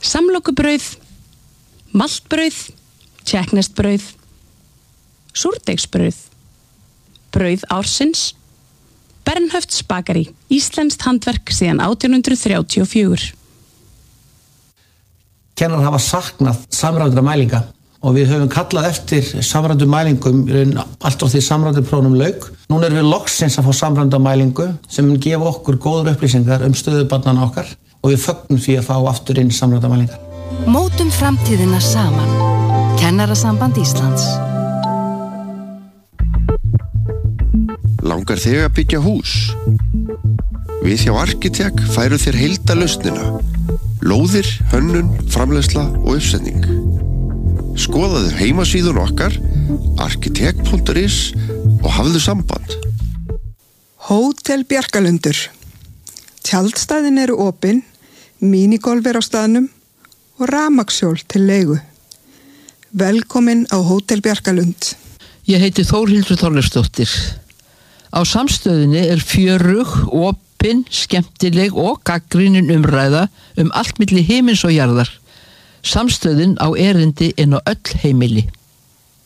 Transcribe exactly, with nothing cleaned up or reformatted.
samlokubrauð, maltbrauð, tékkneskt-brauð, súrdeigsbrauð, brauð ársins, Bernhöfts bakari, íslenskt handverk síðan átján hundruð þrjátíu og fjögur. Kennarar hafa saknað samræmdra mælinga og við höfum kallað eftir samræmdum mælingum allt frá því samræmduprófunum lauk. Núna erum við loksins að fá samræmda mælingu sem mun gefa okkur góðar upplýsingar um stöðu barnanna okkar og við fögnum því að fá aftur inn samræmda mælingar. Mótum framtíðina saman. Kennarasamband Íslands. Langar þig að byggja hús? Við hjá Arkitek færu þér heildarlausnina. Lóðir, hönnun, framleiðsla og uppsetning. Skoðaðu heimasíðun okkar arkitek punktur is og hafðu samband. Hótel Bjarkalundur. Tjaldstæðin eru opin, mínigolf er á staðnum og rafmagnshjól til leigu. Velkomin á Hótel Bjarkalund. Ég heiti Þórhildur Þorleifsdóttir. Á samstöðinni er fjörug, opin, skemmtileg og gagnrýnin umræða um allt milli himins og jarðar. Samstöðin á erindi inn á öll heimili.